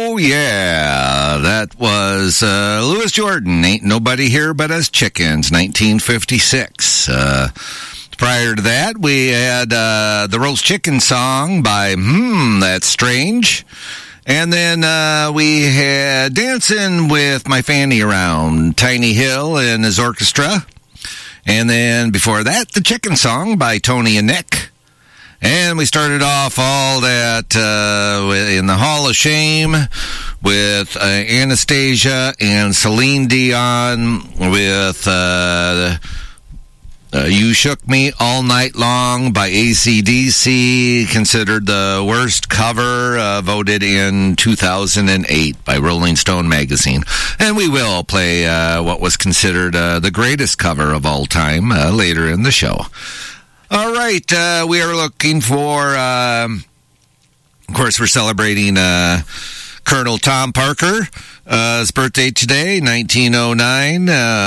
Oh, yeah. That was Louis Jordan, Ain't Nobody Here But Us Chickens, 1956. Prior to that, we had the Roast Chicken song by That's Strange. And then we had Dancing with My Fanny Around, Tiny Hill and his orchestra. And then before that, the Chicken Song by Tony and Nick. And we started off all that in the Hall of Shame with Anastasia and Celine Dion with You Shook Me All Night Long by AC/DC, considered the worst cover, voted in 2008 by Rolling Stone magazine. And we will play what was considered the greatest cover of all time later in the show. All right, we are looking for, of course, we're celebrating Colonel Tom Parker, his birthday today, 1909.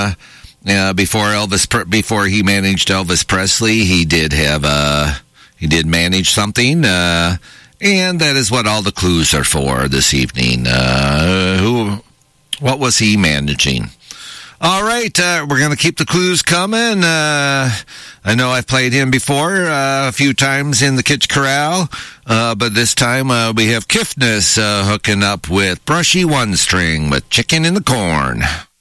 Before he managed Elvis Presley, he did manage something, and that is what all the clues are for this evening. What was he managing? All right, we're going to keep the clues coming. I know I've played him before a few times in the Kitch Corral, but this time we have Kifness hooking up with Brushy One String with Chicken in the Corn.